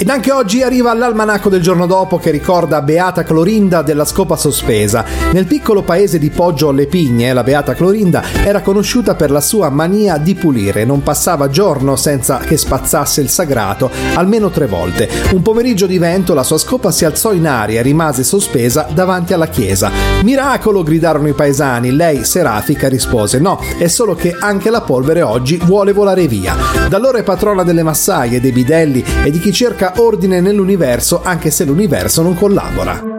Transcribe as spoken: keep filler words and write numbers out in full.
Ed anche oggi arriva l'almanacco del giorno dopo che ricorda Beata Clorinda della Scopa Sospesa. Nel piccolo paese di Poggio alle Pigne, la Beata Clorinda era conosciuta per la sua mania di pulire. Non passava giorno senza che spazzasse il sagrato almeno tre volte. Un pomeriggio di vento la sua scopa si alzò in aria e rimase sospesa davanti alla chiesa. Miracolo, gridarono i paesani. Lei, serafica, rispose: no, è solo che anche la polvere oggi vuole volare via. Da allora è patrona delle massaie, dei bidelli e di chi cerca ordine nell'universo, anche se l'universo non collabora.